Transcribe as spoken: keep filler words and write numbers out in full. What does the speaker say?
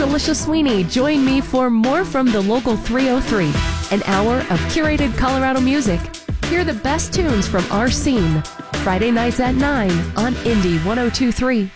Alicia Sweeney. Join me for more from the Local three oh three, an hour of curated Colorado music. Hear the best tunes from our scene. Friday nights at nine on Indie one oh two point three.